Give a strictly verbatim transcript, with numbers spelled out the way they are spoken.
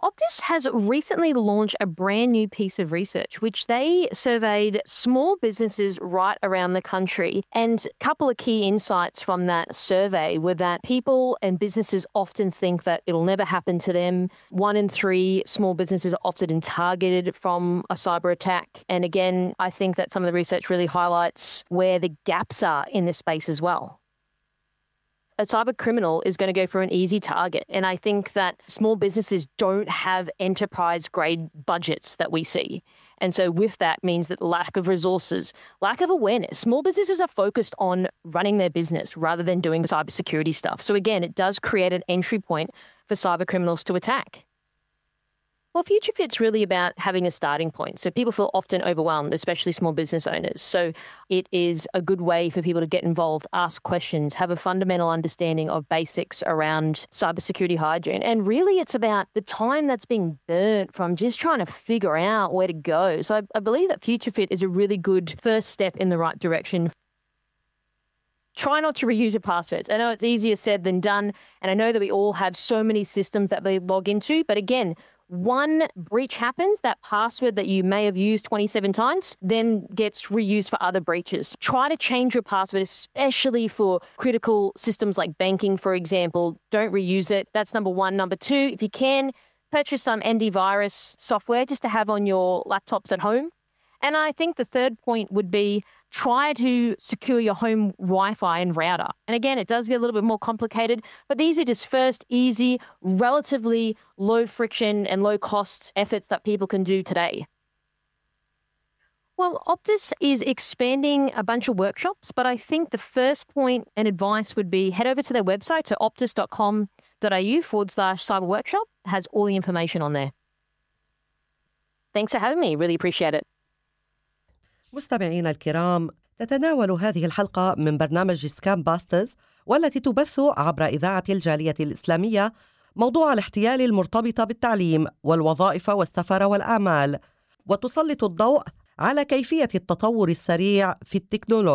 Optus has recently launched a brand new piece of research, which they surveyed small businesses right around the country. And a couple of key insights from that survey were that people and businesses often think that it'll never happen to them. One in three small businesses are often targeted from a cyber attack. And again, I think that some of the research really highlights where the gaps are in this space as well. A cyber criminal is going to go for an easy target. And I think that small businesses don't have enterprise-grade budgets that we see. And so with that means that lack of resources, lack of awareness. Small businesses are focused on running their business rather than doing cybersecurity stuff. So again, it does create an entry point for cyber criminals to attack. Well, FutureFit's really about having a starting point. So people feel often overwhelmed, especially small business owners. So it is a good way for people to get involved, ask questions, have a fundamental understanding of basics around cybersecurity hygiene. And really it's about the time that's being burnt from just trying to figure out where to go. So I, I believe that FutureFit is a really good first step in the right direction. Try not to reuse your passwords. I know it's easier said than done. And I know that we all have so many systems that we log into. But again, one breach happens, that password that you may have used twenty-seven times then gets reused for other breaches. Try to change your password, especially for critical systems like banking, for example. Don't reuse it. That's number one. Number two, if you can, purchase some antivirus software just to have on your laptops at home. And I think the third point would be try to secure your home Wi-Fi and router. And again, it does get a little bit more complicated, but these are just first easy, relatively low friction and low cost efforts that people can do today. Well, Optus is expanding a bunch of workshops, but I think the first point and advice would be head over to their website, to optus.com.au forward slash cyber workshop. It has all the information on there. Thanks for having me. Really appreciate it. مستمعينا الكرام، تتناول هذه الحلقة من برنامج سكام باسترز والتي تبث عبر إذاعة الجالية الإسلامية موضوع الاحتيال المرتبط بالتعليم والوظائف والسفر والأعمال، وتسلط الضوء على كيفية التطور السريع في التكنولوجيا